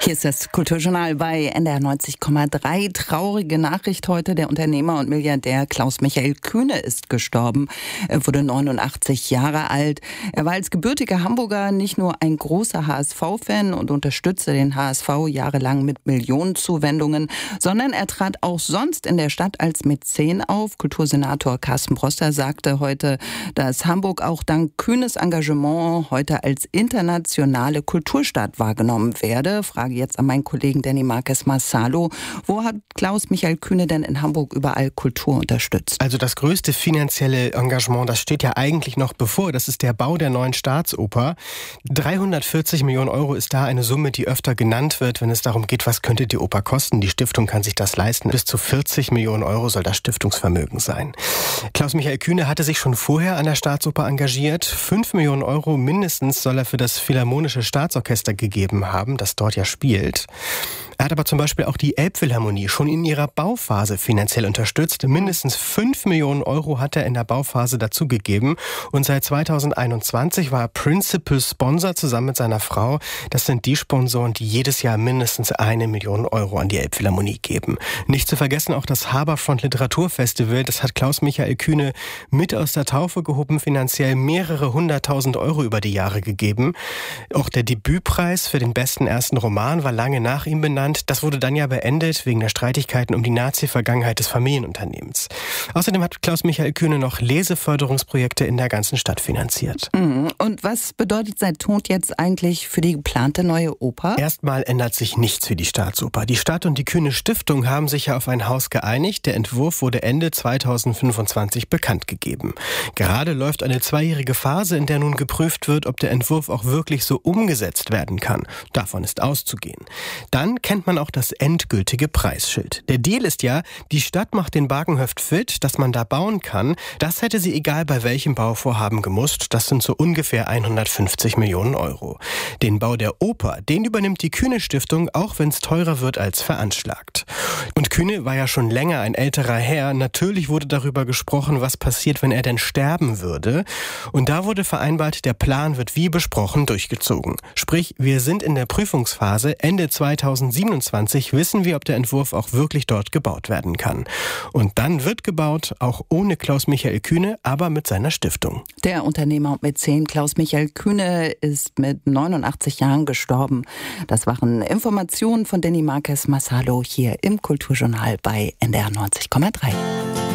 Hier ist das Kulturjournal bei NDR 90,3. Traurige Nachricht heute. Der Unternehmer und Milliardär Klaus-Michael Kühne ist gestorben. Er wurde 89 Jahre alt. Er war als gebürtiger Hamburger nicht nur ein großer HSV-Fan und unterstützte den HSV jahrelang mit Millionenzuwendungen, sondern er trat auch sonst in der Stadt als Mäzen auf. Kultursenator Carsten Broster sagte heute, dass Hamburg auch dank Kühnes Engagement heute als internationale Kulturstadt wahrgenommen werde. Frage jetzt an meinen Kollegen Danny Marquez Marsalo. Wo hat Klaus-Michael Kühne denn in Hamburg überall Kultur unterstützt? Also das größte finanzielle Engagement, das steht ja eigentlich noch bevor. Das ist der Bau der neuen Staatsoper. 340 Millionen Euro ist da eine Summe, die öfter genannt wird, wenn es darum geht, was könnte die Oper kosten. Die Stiftung kann sich das leisten. Bis zu 40 Millionen Euro soll das Stiftungsvermögen sein. Klaus-Michael Kühne hatte sich schon vorher an der Staatsoper engagiert. 5 Millionen Euro mindestens soll er für das Philharmonische Staatsorchester gegeben haben, das dort ja spielt. Er hat aber zum Beispiel auch die Elbphilharmonie schon in ihrer Bauphase finanziell unterstützt. Mindestens 5 Millionen Euro hat er in der Bauphase dazugegeben. Und seit 2021 war er Principal Sponsor zusammen mit seiner Frau. Das sind die Sponsoren, die jedes Jahr mindestens 1 Million Euro an die Elbphilharmonie geben. Nicht zu vergessen auch das Haberfront Literaturfestival. Das hat Klaus-Michael Kühne mit aus der Taufe gehoben, finanziell mehrere 100.000 Euro über die Jahre gegeben. Auch der Debütpreis für den besten ersten Roman war lange nach ihm benannt. Das wurde dann ja beendet wegen der Streitigkeiten um die Nazi-Vergangenheit des Familienunternehmens. Außerdem hat Klaus-Michael Kühne noch Leseförderungsprojekte in der ganzen Stadt finanziert. Und was bedeutet sein Tod jetzt eigentlich für die geplante neue Oper? Erstmal ändert sich nichts für die Staatsoper. Die Stadt und die Kühne Stiftung haben sich ja auf ein Haus geeinigt. Der Entwurf wurde Ende 2025 bekannt gegeben. Gerade läuft eine 2-jährige Phase, in der nun geprüft wird, ob der Entwurf auch wirklich so umgesetzt werden kann. Davon ist auszugehen. Dann kennt man auch das endgültige Preisschild. Der Deal ist ja, die Stadt macht den Bagenhöft fit, dass man da bauen kann. Das hätte sie egal bei welchem Bauvorhaben gemusst. Das sind so ungefähr 150 Millionen Euro. Den Bau der Oper, den übernimmt die Kühne Stiftung, auch wenn es teurer wird als veranschlagt. Und Kühne war ja schon länger ein älterer Herr. Natürlich wurde darüber gesprochen, was passiert, wenn er denn sterben würde. Und da wurde vereinbart, der Plan wird wie besprochen durchgezogen. Sprich, wir sind in der Prüfungsphase. Ende 2027 wissen wir, ob der Entwurf auch wirklich dort gebaut werden kann. Und dann wird gebaut, auch ohne Klaus-Michael Kühne, aber mit seiner Stiftung. Der Unternehmer und Mäzen Klaus-Michael Kühne ist mit 89 Jahren gestorben. Das waren Informationen von Danny Marquez Marsalo hier im Kulturjournal bei NDR 90,3.